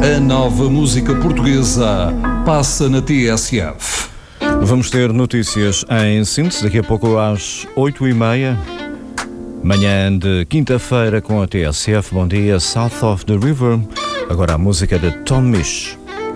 A nova música portuguesa passa na TSF. Vamos ter notícias em síntese daqui a pouco às 8h30. Manhã de quinta-feira com a TSF. Bom dia, South of the River. Agora a música de Tom Misch.